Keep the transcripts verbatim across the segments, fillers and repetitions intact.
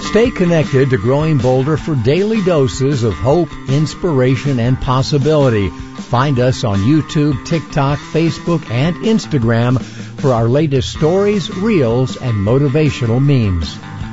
Stay connected to Growing Boulder for daily doses of hope, inspiration, and possibility. Find us on YouTube, TikTok, Facebook, and Instagram for our latest stories, reels, and motivational memes.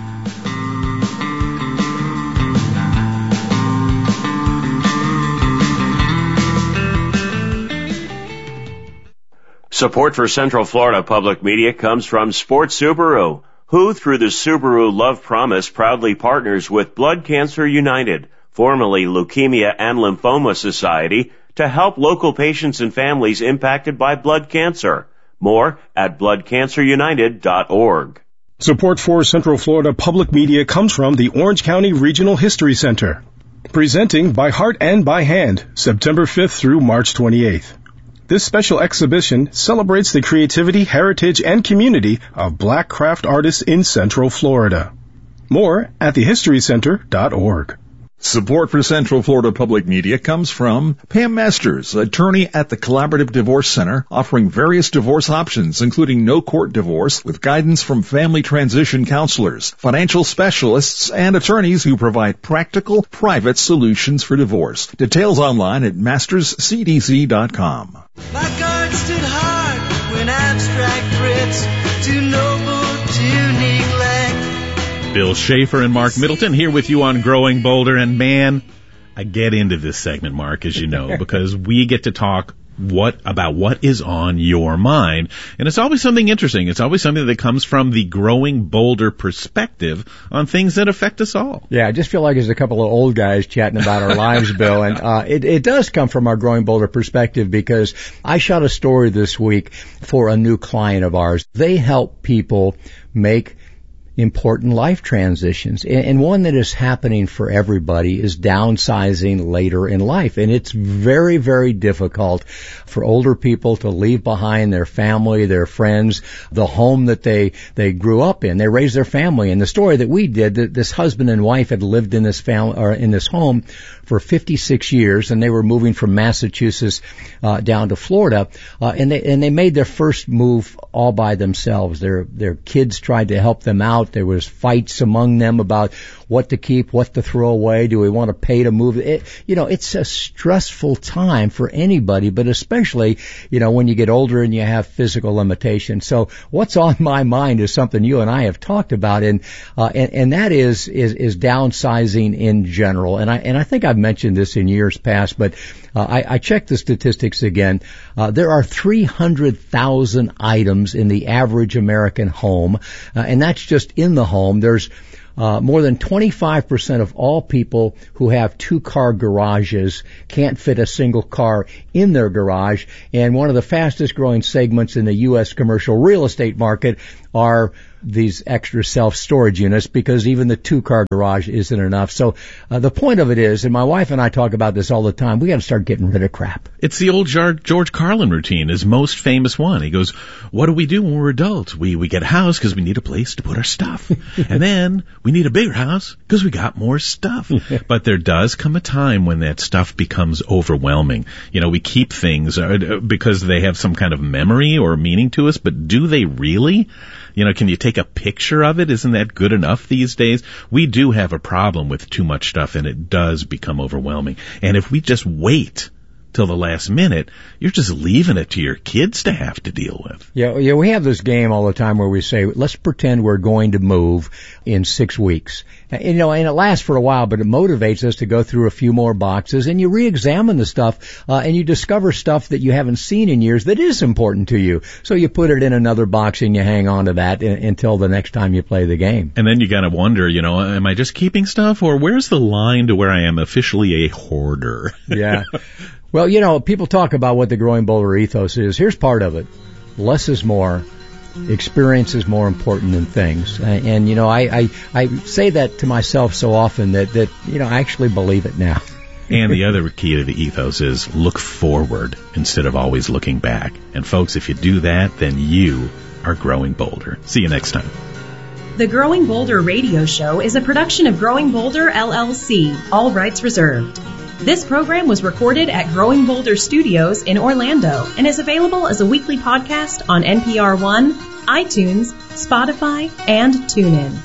Support for Central Florida Public Media comes from Sports Subaru, who, through the Subaru Love Promise, proudly partners with Blood Cancer United, formerly Leukemia and Lymphoma Society, to help local patients and families impacted by blood cancer. More at blood cancer united dot org. Support for Central Florida Public Media comes from the Orange County Regional History Center. Presenting By Heart and By Hand, September fifth through March twenty-eighth. This special exhibition celebrates the creativity, heritage, and community of black craft artists in Central Florida. More at the history center dot org. Support for Central Florida Public Media comes from Pam Masters, attorney at the Collaborative Divorce Center, offering various divorce options, including no-court divorce, with guidance from family transition counselors, financial specialists, and attorneys who provide practical, private solutions for divorce. Details online at masters c d c dot com. My guard stood hard when abstract threats too noble to neglect. Bill Schaefer and Mark Middleton here with you on Growing Boulder. And man, I get into this segment, Mark, as you know, because we get to talk what about what is on your mind. And it's always something interesting. It's always something that comes from the Growing Boulder perspective on things that affect us all. Yeah, I just feel like there's a couple of old guys chatting about our lives, Bill. And uh, it, it does come from our Growing Boulder perspective, because I shot a story this week for a new client of ours. They help people make important life transitions. And one that is happening for everybody is downsizing later in life. And it's very, very difficult for older people to leave behind their family, their friends, the home that they, they grew up in. They raised their family. And the story that we did, that this husband and wife had lived in this family, or in this home for fifty-six years, and they were moving from Massachusetts uh, down to Florida, uh, and they and they made their first move all by themselves. Their their kids tried to help them out. There was fights among them about what to keep, what to throw away. Do we want to pay to move? It, you know, it's a stressful time for anybody, but especially, you know, when you get older and you have physical limitations. So what's on my mind is something you and I have talked about, and uh, and, and that is, is is downsizing in general. And I and I think I've mentioned this in years past, but uh, I, I checked the statistics again. Uh, there are three hundred thousand items in the average American home, uh, and that's just in the home. There's Uh, more than twenty-five percent of all people who have two-car garages can't fit a single car in their garage. And one of the fastest-growing segments in the U S commercial real estate market are these extra self-storage units, because even the two-car garage isn't enough. So uh, the point of it is, and my wife and I talk about this all the time, we got to start getting rid of crap. It's the old George Carlin routine, his most famous one. He goes, what do we do when we're adults? We we get a house because we need a place to put our stuff. And then we need a bigger house because we got more stuff. But there does come a time when that stuff becomes overwhelming. You know, we keep things uh, because they have some kind of memory or meaning to us, but do they really? You know, can you take a picture of it? Isn't that good enough these days? We do have a problem with too much stuff, and it does become overwhelming. And if we just wait till the last minute, you're just leaving it to your kids to have to deal with. Yeah, yeah, we have this game all the time where we say, let's pretend we're going to move in six weeks. And, you know, and it lasts for a while, but it motivates us to go through a few more boxes, and you re-examine the stuff, uh, and you discover stuff that you haven't seen in years that is important to you. So you put it in another box and you hang on to that in, until the next time you play the game. And then you gotta wonder, you know, am I just keeping stuff, or where's the line to where I am officially a hoarder? Yeah. Well, you know, people talk about what the Growing Boulder ethos is. Here's part of it. Less is more. Experience is more important than things. And, and you know, I, I, I say that to myself so often that, that, you know, I actually believe it now. And the other key to the ethos is look forward instead of always looking back. And folks, if you do that, then you are growing bolder. See you next time. The Growing Boulder radio show is a production of Growing Boulder, L L C, all rights reserved. This program was recorded at Growing Boulder Studios in Orlando and is available as a weekly podcast on N P R One, iTunes, Spotify, and TuneIn.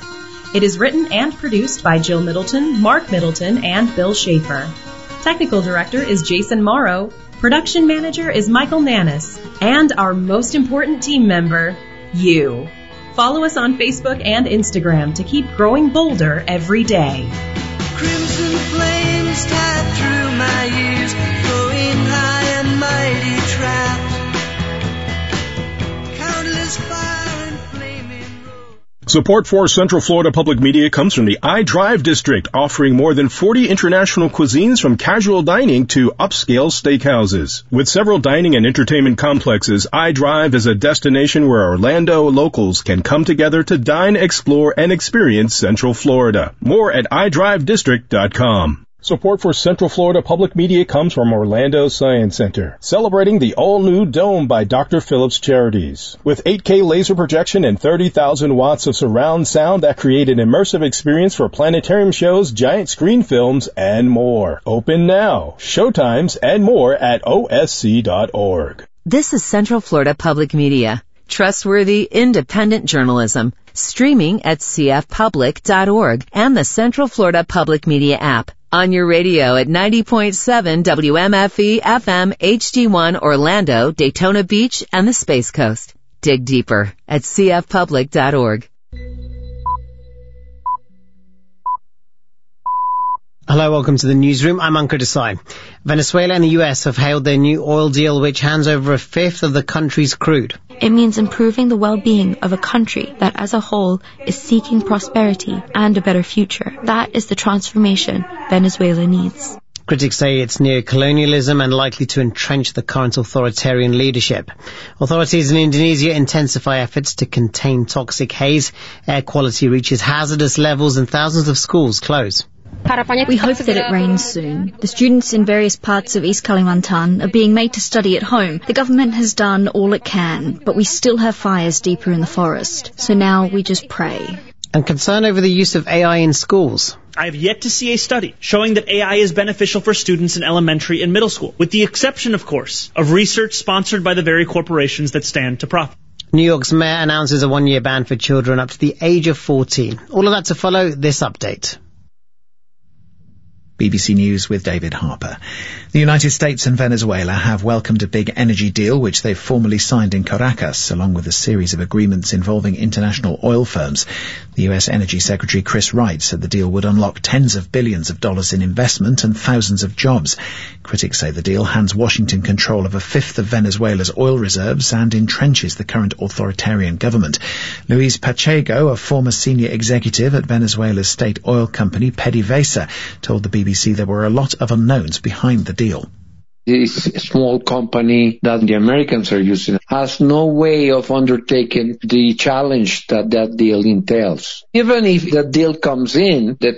It is written and produced by Jill Middleton, Mark Middleton, and Bill Schaefer. Technical director is Jason Morrow. Production manager is Michael Nannis. And our most important team member, you. Follow us on Facebook and Instagram to keep growing bolder every day. Crimson flames tied through my ears, flowing high and mighty trapped. Countless fire and flaming road. Support for Central Florida Public Media comes from the iDrive District, offering more than forty international cuisines from casual dining to upscale steakhouses. With several dining and entertainment complexes, iDrive is a destination where Orlando locals can come together to dine, explore, and experience Central Florida. More at i drive district dot com. Support for Central Florida Public Media comes from Orlando Science Center, celebrating the all-new Dome by Doctor Phillips Charities. With eight K laser projection and thirty thousand watts of surround sound that create an immersive experience for planetarium shows, giant screen films, and more. Open now. Showtimes and more at O S C dot org. This is Central Florida Public Media. Trustworthy, independent journalism. Streaming at c f public dot org and the Central Florida Public Media app. On your radio at ninety point seven W M F E F M H D one Orlando, Daytona Beach, and the Space Coast. Dig deeper at c f public dot org. Hello, welcome to the newsroom. I'm Ankur Desai. Venezuela and the U S have hailed their new oil deal, which hands over a fifth of the country's crude. It means improving the well-being of a country that as a whole is seeking prosperity and a better future. That is the transformation Venezuela needs. Critics say it's neo-colonialism and likely to entrench the current authoritarian leadership. Authorities in Indonesia intensify efforts to contain toxic haze. Air quality reaches hazardous levels and thousands of schools close. We hope that it rains soon. The students in various parts of East Kalimantan are being made to study at home. The government has done all it can, but we still have fires deeper in the forest. So now we just pray. And concern over the use of A I in schools. I have yet to see a study showing that A I is beneficial for students in elementary and middle school, with the exception, of course, of research sponsored by the very corporations that stand to profit. New York's mayor announces a one-year ban for children up to the age of fourteen. All of that to follow this update. B B C News with David Harper. The United States and Venezuela have welcomed a big energy deal which they've formally signed in Caracas, along with a series of agreements involving international oil firms. The U S Energy Secretary Chris Wright said the deal would unlock tens of billions of dollars in investment and thousands of jobs. Critics say the deal hands Washington control of a fifth of Venezuela's oil reserves and entrenches the current authoritarian government. Luis Pacheco, a former senior executive at Venezuela's state oil company PDVSA, told the B B C there were a lot of unknowns behind the deal. This small company that the Americans are using has no way of undertaking the challenge that that deal entails. Even if the deal comes in, the